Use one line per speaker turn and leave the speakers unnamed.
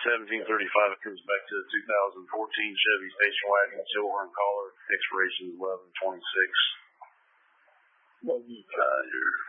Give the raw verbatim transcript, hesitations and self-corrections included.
seventeen thirty-five, it comes back to two thousand fourteen Chevy station wagon, silver and collar, expiration eleven twenty-six.
Well, you
Uh, your